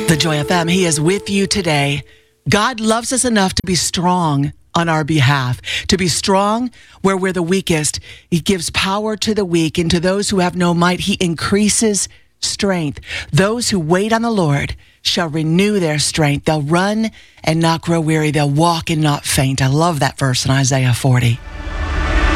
The Joy FM, He is with you today. God loves us enough to be strong on our behalf, to be strong where we're the weakest. He gives power to the weak, and to those who have no might, He increases strength. Those who wait on the Lord shall renew their strength. They'll run and not grow weary. They'll walk and not faint. I love that verse in Isaiah 40.